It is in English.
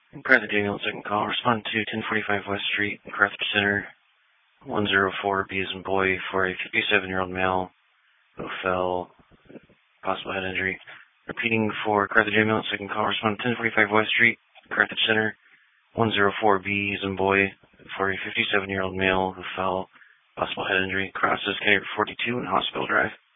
Carthage Ambulance, second call. Respond to 1045 West Street, Carthage Center, 104B as in boy, for a 57-year-old male who fell, possible head injury. Repeating for Carthage Ambulance, second call. Respond to 1045 West Street, Carthage Center, 104B as in boy, for a 57-year-old male who fell, possible head injury. Crosses County 42 and Hospital Drive.